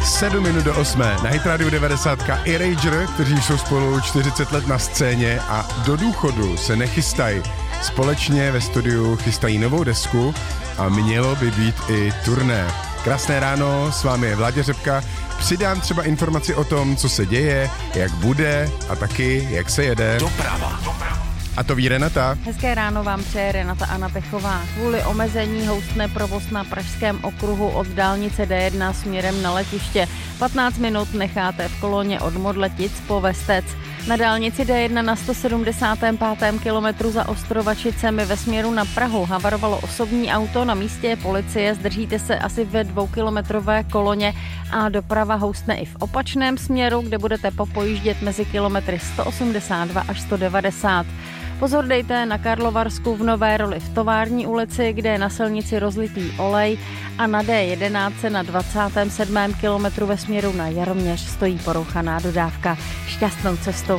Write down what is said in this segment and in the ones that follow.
7 minut do 8. Na Hit Radio 90 i Rager, kteří jsou spolu 40 let na scéně a do důchodu se nechystají. Společně ve studiu chystají novou desku a mělo by být i turné. Krásné ráno, s vámi je Vláďa Řepka. Přidám třeba informaci o tom, co se děje, jak bude a taky, jak se jede. Doprava. A to ví Renata. Hezké ráno vám přeje Renata Anna Pechová. Kvůli omezení houstne provoz na pražském okruhu od dálnice D1 směrem na letiště. 15 minut necháte v koloně od Modletic po Vestec. Na dálnici D1 na 175. kilometru za Ostrovačicemi ve směru na Prahu havarovalo osobní auto, na místě je policie, zdržíte se asi ve 2kilometrové koloně a doprava houstne i v opačném směru, kde budete popojíždět mezi kilometry 182 až 190. Pozor dejte na Karlovarsku v Nové Roli v Tovární ulici, kde je na silnici rozlitý olej a na D11 na 27. kilometru ve směru na Jaroměř stojí porouchaná dodávka. Šťastnou cestu.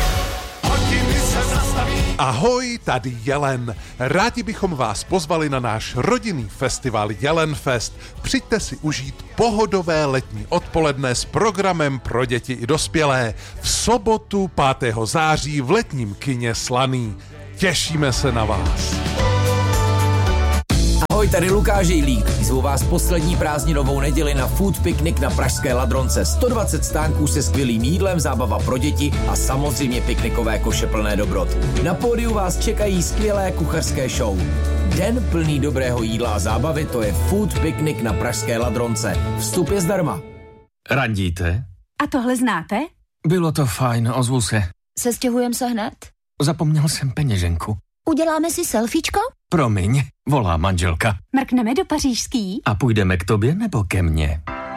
Ahoj, tady Jelen. Rádi bychom vás pozvali na náš rodinný festival Jelenfest. Přijďte si užít pohodové letní odpoledne s programem pro děti i dospělé. V sobotu 5. září v letním kině Slaný. Těšíme se na vás. Ahoj, tady Lukáš Jejlík. Zvu vás poslední prázdninovou neděli na food picnic na pražské Ladronce. 120 stánků se skvělým jídlem, zábava pro děti a samozřejmě piknikové koše plné dobrot. Na pódiu vás čekají skvělé kuchařské show. Den plný dobrého jídla a zábavy, to je food picnic na pražské Ladronce. Vstup je zdarma. Randíte? A tohle znáte? Bylo to fajn, ozvu se. Sestěhujeme se hned? Zapomněl jsem peněženku. Uděláme si selfiečko? Promiň, volá manželka. Mrkneme do pařížský? A půjdeme k tobě nebo ke mně?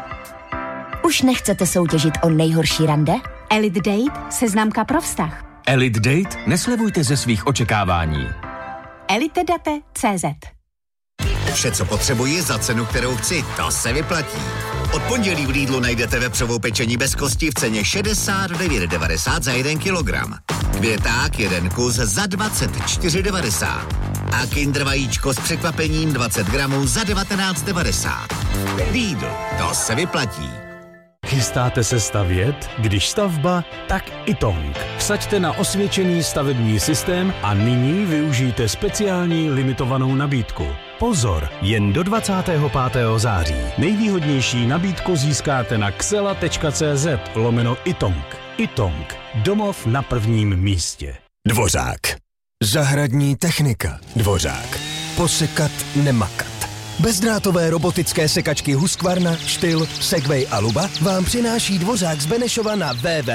Už nechcete soutěžit o nejhorší rande? Elite Date, seznamka pro vztah. Elite Date? Neslevujte ze svých očekávání. elitedate.cz. Vše, co potřebuji za cenu, kterou chci, to se vyplatí. Od pondělí v Lidlu najdete vepřovou pečení bez kosti v ceně 69,90 za 1 kilogram. Květák 1 kus za 24,90. A Kinder vajíčko s překvapením 20 gramů za 19,90. Lidl, to se vyplatí. Chystáte se stavět? Když stavba, tak Itong. Vsaďte na osvědčený stavební systém a nyní využijte speciální limitovanou nabídku. Pozor, jen do 25. září. Nejvýhodnější nabídku získáte na xela.cz/Itong. Itong. Domov na prvním místě. Dvořák. Zahradní technika. Dvořák. Posekat, nemakat. Bezdrátové robotické sekačky Husqvarna, Styl, Segway a Luba vám přináší Dvořák z Benešova na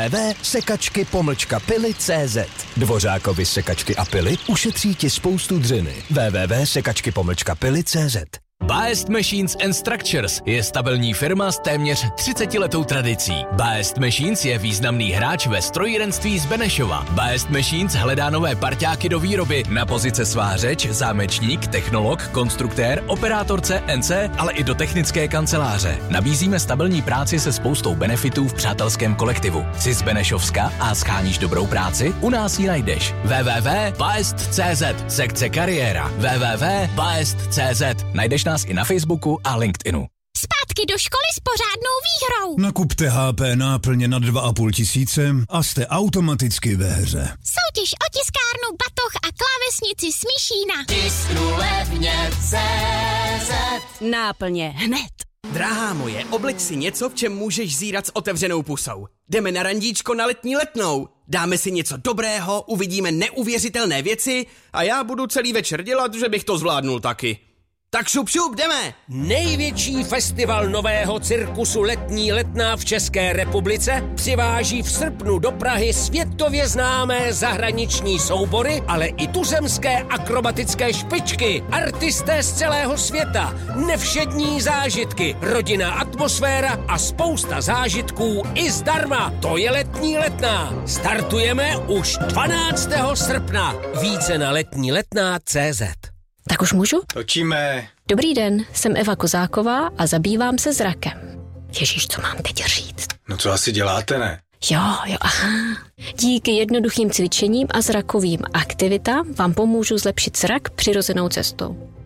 www.sekačky-pily.cz. Dvořákovi sekačky a pily ušetří ti spoustu dřiny. www.sekačky-pily.cz. Baest Machines & Structures je stabilní firma s téměř 30letou tradicí. Baest Machines je významný hráč ve strojírenství z Benešova. Baest Machines hledá nové parťáky do výroby na pozice svářeč, zámečník, technolog, konstruktér, operátor CNC, ale i do technické kanceláře. Nabízíme stabilní práci se spoustou benefitů v přátelském kolektivu. Jsi z Benešovska a scháníš dobrou práci? U nás ji najdeš. www.baest.cz, sekce kariéra. www.baest.cz. Najdeš nás i na Facebooku a LinkedInu. Zpátky do školy s pořádnou výhrou. Nakupte HP náplně na 2,5 tisíce a jste automaticky ve hře. Soutěž o tiskárnu, batoh a klávesnici Smíšína. Tisknu levně CZ. Náplně hned. Drahá moje, obleč si něco, v čem můžeš zírat s otevřenou pusou. Jdeme na randíčko na letní Letnou. Dáme si něco dobrého, uvidíme neuvěřitelné věci a já budu celý večer dělat, že bych to zvládnul taky. Tak šup, jdeme! Největší festival nového cirkusu Letní Letná v České republice přiváží v srpnu do Prahy světově známé zahraniční soubory, ale i tuzemské akrobatické špičky, artisté z celého světa, nevšední zážitky, rodinná atmosféra a spousta zážitků i zdarma. To je Letní Letná. Startujeme už 12. srpna. Více na letníletná.cz. Tak už můžu? Točíme. Dobrý den, jsem Eva Kozáková a zabývám se zrakem. Ježíš, co mám teď říct? No co asi děláte, ne? Jo, aha. Díky jednoduchým cvičením a zrakovým aktivitám vám pomůžu zlepšit zrak přirozenou cestou.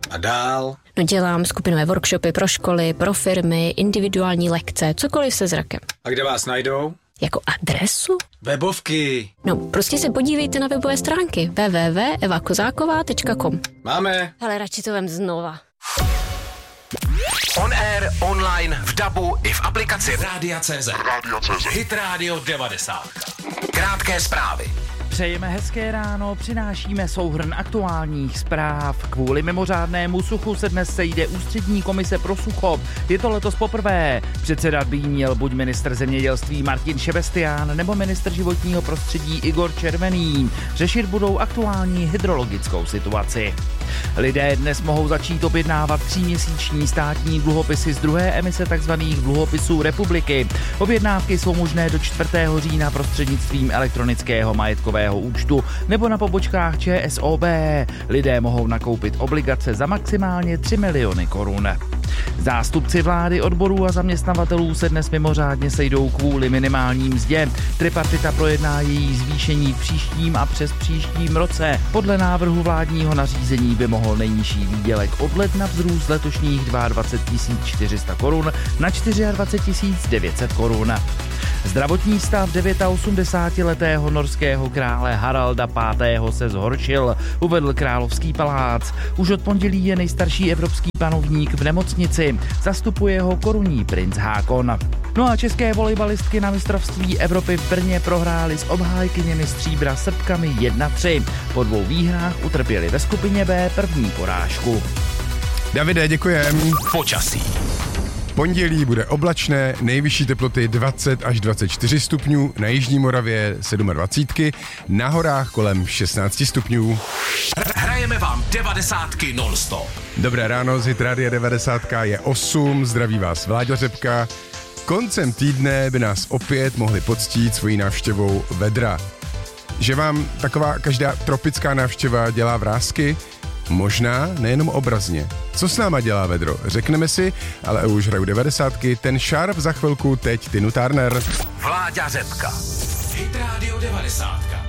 A dál? No dělám skupinové workshopy pro školy, pro firmy, individuální lekce, cokoliv se zrakem. A kde vás najdou? Jako adresu? Webovky. No, prostě se podívejte na webové stránky www.evakozáková.com. Máme. Ale radši to vem znova. On air, online, v dabu i v aplikaci Rádia.cz. Hit Radio 90. Krátké zprávy. Přejeme hezké ráno, přinášíme souhrn aktuálních zpráv. Kvůli mimořádnému suchu se dnes sejde Ústřední komise pro sucho. Je to letos poprvé. Předsedat by jí měl buď ministr zemědělství Martin Šebestián nebo ministr životního prostředí Igor Červený. Řešit budou aktuální hydrologickou situaci. Lidé dnes mohou začít objednávat 3měsíční státní dluhopisy z druhé emise tzv. Dluhopisů republiky. Objednávky jsou možné do 4. října prostřednictvím elektronického majetkového účtu nebo na pobočkách ČSOB. Lidé mohou nakoupit obligace za maximálně 3 miliony korun. Zástupci vlády, odborů a zaměstnavatelů se dnes mimořádně sejdou kvůli minimální mzdě. Tripartita projedná její zvýšení v příštím a přes příštím roce. Podle návrhu vládního nařízení by mohl nejnižší výdělek od ledna vzrůst letošních 22 400 korun na 24 900 korun. Zdravotní stav 89letého norského krále Haralda V. se zhoršil, uvedl Královský palác. Už od pondělí je nejstarší evropský panovník v nemocnici. Zastupuje ho korunní princ Hákon. No a české volejbalistky na mistrovství Evropy v Brně prohrály s obhájkyněmi stříbra Srbkami 1-3. Po 2 výhrách utrpěli ve skupině B první porážku. Davide, děkujem. Počasí. Pondělí bude oblačné, nejvyšší teploty 20 až 24 stupňů, na jižní Moravě 27, na horách kolem 16 stupňů. Hrajeme vám 90 non-stop. Dobré ráno, z Hit Rádia 90 je 8, zdraví vás Vláďa Řepka. Koncem týdne by nás opět mohli poctít svojí návštěvou vedra. Že vám taková každá tropická návštěva dělá vrásky? Možná nejenom obrazně. Co s náma dělá vedro? Řekneme si, ale už hraju 90, ten šarp za chvilku, teď Tinu Turner. Vláďa Řepka. Hit Radio 90.